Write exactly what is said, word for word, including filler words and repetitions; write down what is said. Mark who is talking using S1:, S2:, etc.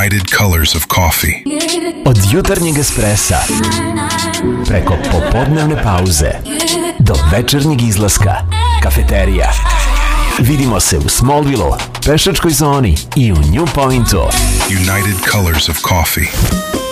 S1: United Colors of Coffee.
S2: Od jutarnjeg espressa preko popodnevne pauze do večernjeg izlaska, kafeterija. Vidimo se u Smallville-u, pešačkoj zoni i u New Pointu.
S1: United Colors of Coffee.